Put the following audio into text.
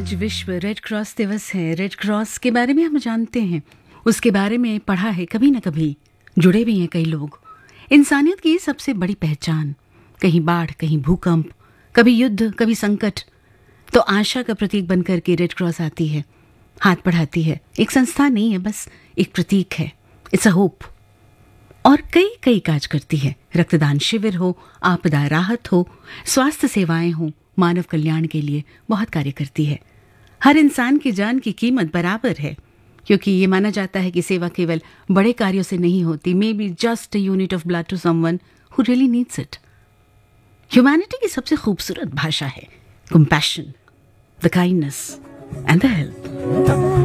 आज विश्व red cross दिवस है। रेड क्रॉस के बारे में हम जानते हैं, उसके बारे में पढ़ा है, कभी न कभी जुड़े भी हैं कई लोग। इंसानियत की सबसे बड़ी पहचान, कहीं बाढ़, कहीं भूकंप, कभी युद्ध, कभी संकट, तो आशा का प्रतीक बनकर के रेड क्रॉस आती है, हाथ बढ़ाती है। एक संस्था नहीं है, बस एक प्रतीक है। It's a hope. और कई कई काज करती है। रक्तदान शिविर हो, आपदा राहत हो, स्वास्थ्य सेवाएं हो, मानव कल्याण के लिए बहुत कार्य करती है। हर इंसान की जान की कीमत बराबर है, क्योंकि ये माना जाता है कि सेवा केवल बड़े कार्यों से नहीं होती। May be just a unit of blood to someone who really needs it. Humanity की सबसे खूबसूरत भाषा है compassion, the kindness and the help.